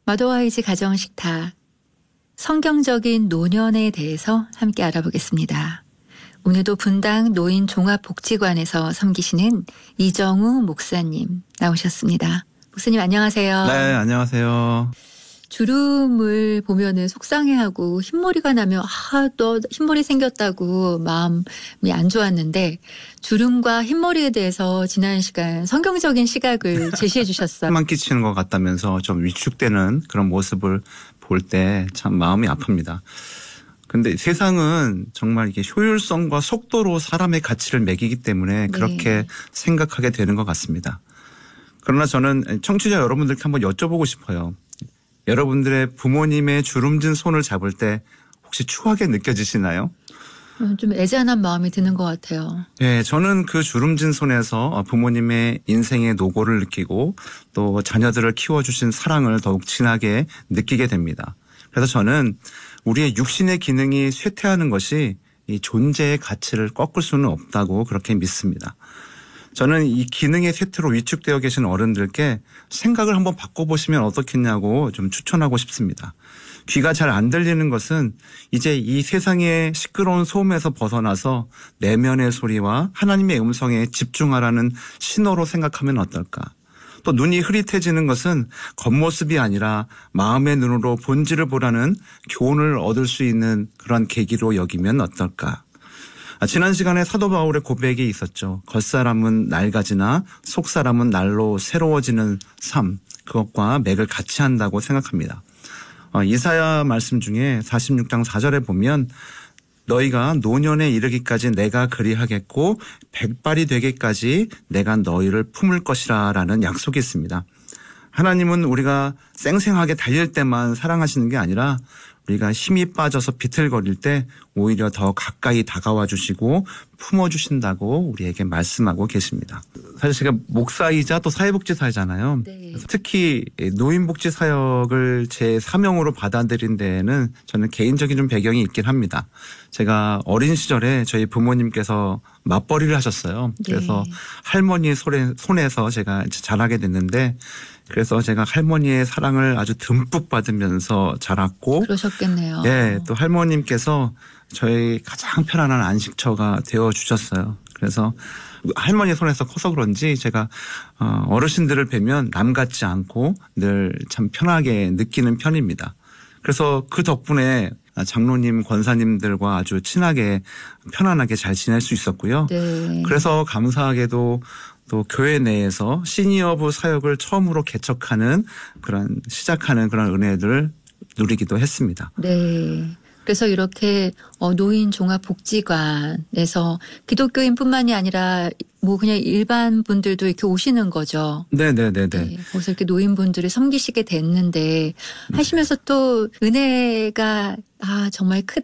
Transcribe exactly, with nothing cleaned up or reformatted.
마더와이즈 가정식탁, 성경적인 노년에 대해서 함께 알아보겠습니다. 오늘도 분당 노인종합복지관에서 섬기시는 이정우 목사님 나오셨습니다. 목사님 안녕하세요. 네, 안녕하세요. 주름을 보면은 속상해하고 흰머리가 나면 아, 너 흰머리 생겼다고 마음이 안 좋았는데 주름과 흰머리에 대해서 지난 시간 성경적인 시각을 제시해 주셨어요. 만 끼치는 것 같다면서 좀 위축되는 그런 모습을 볼 때 참 마음이 아픕니다. 근데 세상은 정말 이게 효율성과 속도로 사람의 가치를 매기기 때문에 그렇게 네. 생각하게 되는 것 같습니다. 그러나 저는 청취자 여러분들께 한번 여쭤보고 싶어요. 여러분들의 부모님의 주름진 손을 잡을 때 혹시 추하게 느껴지시나요? 좀 애잔한 마음이 드는 것 같아요. 네, 저는 그 주름진 손에서 부모님의 인생의 노고를 느끼고 또 자녀들을 키워주신 사랑을 더욱 진하게 느끼게 됩니다. 그래서 저는 우리의 육신의 기능이 쇠퇴하는 것이 이 존재의 가치를 꺾을 수는 없다고 그렇게 믿습니다. 저는 이 기능의 쇠퇴로 위축되어 계신 어른들께 생각을 한번 바꿔보시면 어떻겠냐고 좀 추천하고 싶습니다. 귀가 잘 안 들리는 것은 이제 이 세상의 시끄러운 소음에서 벗어나서 내면의 소리와 하나님의 음성에 집중하라는 신호로 생각하면 어떨까? 또 눈이 흐릿해지는 것은 겉모습이 아니라 마음의 눈으로 본질을 보라는 교훈을 얻을 수 있는 그런 계기로 여기면 어떨까? 지난 시간에 사도 바울의 고백이 있었죠. 겉사람은 낡아지나 속사람은 날로 새로워지는 삶, 그것과 맥을 같이 한다고 생각합니다. 어, 이사야 말씀 중에 사십육 장 사 절에 보면 너희가 노년에 이르기까지 내가 그리하겠고 백발이 되기까지 내가 너희를 품을 것이라 라는 약속이 있습니다. 하나님은 우리가 쌩쌩하게 달릴 때만 사랑하시는 게 아니라 우리가 힘이 빠져서 비틀거릴 때 오히려 더 가까이 다가와 주시고 품어주신다고 우리에게 말씀하고 계십니다. 사실 제가 목사이자 또 사회복지사잖아요. 네. 특히 노인복지사역을 제 사명으로 받아들인 데에는 저는 개인적인 좀 배경이 있긴 합니다. 제가 어린 시절에 저희 부모님께서 맞벌이를 하셨어요. 그래서 네. 할머니의 손에, 손에서 제가 자라게 됐는데 그래서 제가 할머니의 사랑을 아주 듬뿍 받으면서 자랐고 그러셨겠네요. 네, 또 할머님께서 저희 가장 편안한 안식처가 되어주셨어요. 그래서 할머니 손에서 커서 그런지 제가 어르신들을 뵈면 남 같지 않고 늘 참 편하게 느끼는 편입니다. 그래서 그 덕분에 장로님, 권사님들과 아주 친하게 편안하게 잘 지낼 수 있었고요. 네. 그래서 감사하게도 또 교회 내에서 시니어부 사역을 처음으로 개척하는 그런 시작하는 그런 은혜를 누리기도 했습니다. 네. 그래서 이렇게 노인종합복지관에서 기독교인뿐만이 아니라 뭐 그냥 일반 분들도 이렇게 오시는 거죠. 네네네네. 네. 거기서 이렇게 노인분들을 섬기시게 됐는데 하시면서 또 은혜가 아 정말 크다.